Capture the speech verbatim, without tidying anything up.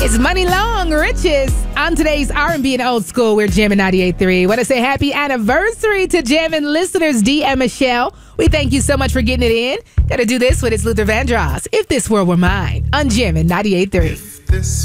It's Money Long Riches. On today's R and B and Old School, we're jamming ninety-eight point three. Want to say happy anniversary to jamming listeners D and Michelle. We thank you so much for getting it in. Gotta do this with it's Luther Vandross. If This World Were Mine on jamming ninety-eight point three.